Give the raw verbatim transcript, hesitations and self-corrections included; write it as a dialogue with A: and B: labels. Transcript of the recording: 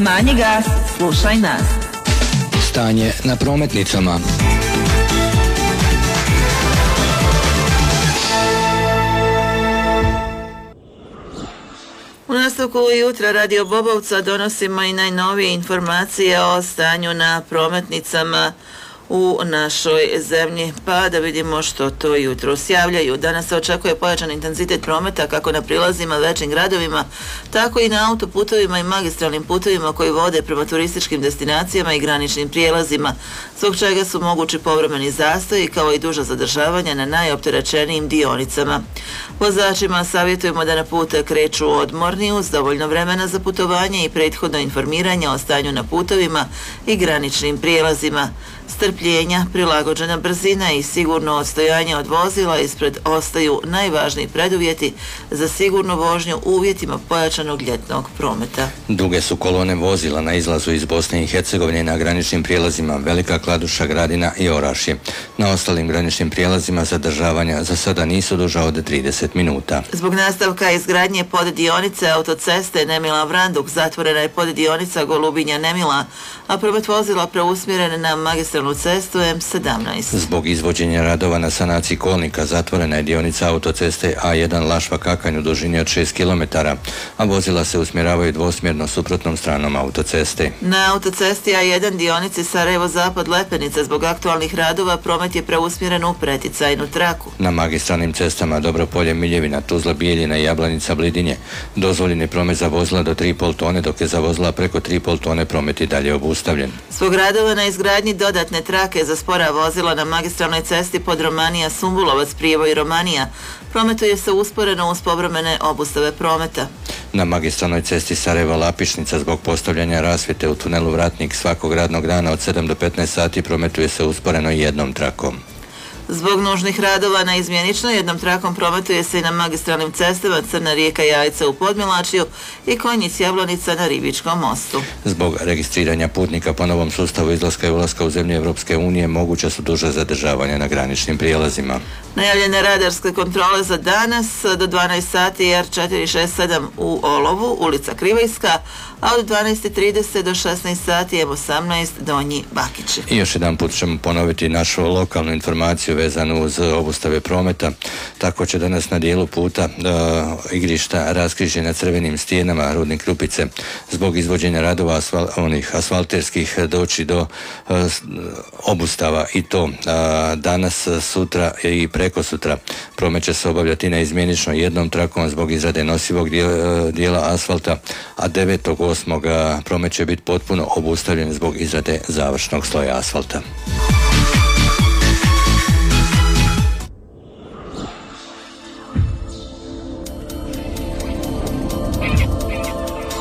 A: Smanji gas, slušaj nas.
B: Stanje na prometnicama.
C: U nastavku jutra Radio Bobovca donosimo i najnovije informacije o stanju na prometnicama u našoj zemlji, pa da vidimo što to jutro javljaju. Danas se očekuje pojačan intenzitet prometa kako na prilazima većim gradovima, tako i na autoputovima i magistralnim putovima koji vode prema turističkim destinacijama i graničnim prijelazima, zbog čega su mogući povremeni zastoji kao i duža zadržavanja na najopterećenijim dionicama. Vozačima savjetujemo da na pute kreću odmorni uz dovoljno vremena za putovanje i prethodno informiranje o stanju na putovima i graničnim prijelazima. Strpljenja, prilagođena brzina i sigurno odstojanje od vozila ispred ostaju najvažniji preduvjeti za sigurnu vožnju u uvjetima pojačanog ljetnog prometa.
B: Duge su kolone vozila na izlazu iz Bosne i Hercegovine na graničnim prijelazima Velika Kladuša, Gradina i Orašje. Na ostalim graničnim prijelazima zadržavanja za sada nisu duža od trideset minuta.
C: Zbog nastavka izgradnje poddionice autoceste Nemila-Vranduk zatvorena je poddionica Golubinja-Nemila, a promet vozila preusmjeren na magistralnu cestu M sedamnaest.
B: Zbog izvođenja radova na sanaciji kolnika zatvorena je dionica autoceste A jedan Lašva-Kakanj u dužini od šest kilometara, a vozila se usmjeravaju dvosmjerno suprotnom stranom autoceste.
C: Na autocesti A jedan dionici Sarajevo-Zapad Lepenica zbog aktualnih radova promet je preusmjeren u preticajnu traku.
B: Na magistralnim cestama Dobropolje, Miljevina, Tuzla, Bijeljina i Jablanica, Blidinje dozvoljen je promet za vozila do tri i pol tone, dok je za vozila preko tri i pol tone promet i dalje obustavljen.
C: Zbog radova na izgradnji dodatne trake za spora vozila na magistralnoj cesti pod Romanija Sumbulovac, Prijevoj, Romanija prometuje se usporeno uz povremene obustave prometa.
B: Na magistralnoj cesti Sarajevo-Lapišnica zbog postavljanja rasvjete u tunelu Vratnik svakog radnog dana od sedam do petnaest sati prometuje se usporeno jednom trakom.
C: Zbog nužnih radova na izmjenično jednom trakom prometuje se i na magistralnim cestama Crna Rijeka Jajca u Podmilačiju i Konjic Jablanica na Ribičkom mostu.
B: Zbog registriranja putnika po novom sustavu izlaska i ulaska u zemlje Europske unije moguća su duža zadržavanja na graničnim prijelazima.
C: Najavljene radarske kontrole za danas do dvanaest sati R četiri šest sedam u Olovu, ulica Krivajska, a od dvanaest i trideset do šesnaest sati M osamnaest Donji Bakići.
B: I još jedan put ćemo ponoviti našu lokalnu informaciju vezanu uz obustave prometa. Tako će danas na dijelu puta uh, igrišta Raskrižje na Crvenim stijenama Rudnik Krupice zbog izvođenja radova asfal, onih asfalterskih doći do uh, obustava i to uh, danas, sutra i preko sutra. Promet će se obavljati na izmjenično jednom trakom zbog izrade nosivog dijela, dijela asfalta, a devetog osmog promet će biti potpuno obustavljen zbog izrade završnog sloja asfalta.